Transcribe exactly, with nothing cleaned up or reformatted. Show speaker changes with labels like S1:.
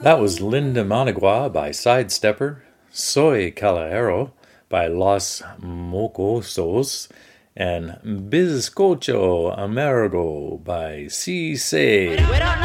S1: That was Linda Managua by Sidestepper, Soy Calajero by Los Mocosos, and Bizcocho Amargo by C. Say.